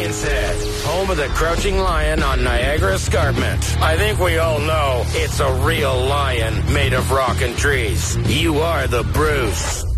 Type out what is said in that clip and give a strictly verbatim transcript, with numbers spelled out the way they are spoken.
Lion's Head, home of the Crouching Lion on Niagara Escarpment. I think we all know it's a real lion made of rock and trees. You are the Bruce.